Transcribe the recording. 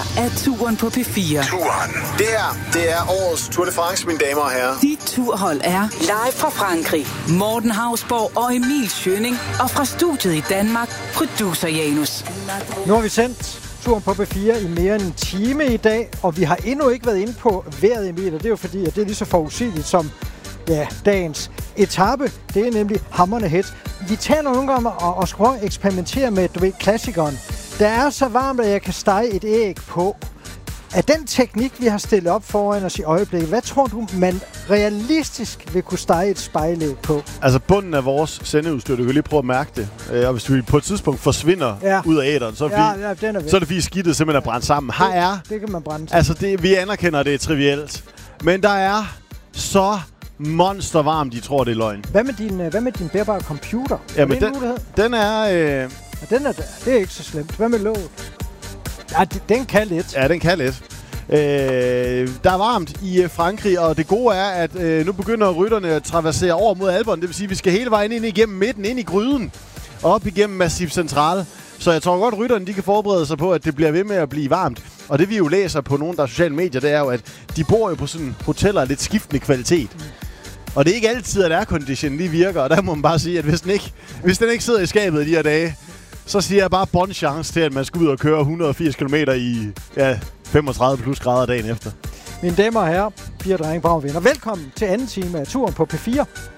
er Turen på P4. Turen. Det her, det er årets Tour de France, mine damer og herrer. Dit turhold er live fra Frankrig. Morten Hausborg og Emil Schønning. Og fra studiet i Danmark, producer Janus. Nu har vi sendt Turen på P4 i mere end en time i dag, og vi har endnu ikke været inde på vejret, Emil, og det er jo fordi, at det er lige så forudsigeligt som dagens etape. Det er nemlig hamrende hedt. Vi taler nogle gange om at skulle eksperimentere med, klassikeren. Der er så varmt, at jeg kan stege et æg på. Af den teknik, vi har stillet op foran os i øjeblikket, hvad tror du, man realistisk vil kunne stege et spejlæg på? Altså bunden af vores sendeudstyr, du kan lige prøve at mærke det. Og hvis vi på et tidspunkt forsvinder ud af æderen, så er det fordi skidtet simpelthen er brændt sammen. Det kan man brænde. Altså vi anerkender, det er trivielt. Men der er så monstervarmt, de tror, det er løgn. Hvad med din bærbare computer? Jamen, den er... det er ikke så slemt. Hvad med låget? Ja, den kan lidt. Ja, den kan lidt. Der er varmt i Frankrig, og det gode er, at nu begynder rytterne at traversere over mod Alperne. Det vil sige, at vi skal hele vejen ind igennem midten, ind i gryden, og op igennem Massif Central. Så jeg tror godt, at rytterne de kan forberede sig på, at det bliver ved med at blive varmt. Og det vi jo læser på nogle der sociale medier, det er jo, at de bor jo på sådan hoteller af lidt skiftende kvalitet. Og det er ikke altid, at aircondition lige virker, og der må man bare sige, at hvis den ikke sidder i skabet de her dage, så siger jeg bare bon chance til, at man skal ud og køre 180 km i 35 plus grader dagen efter. Mine damer og herrer, 4 drenge, brave venner. Velkommen til anden time af Turen på P4.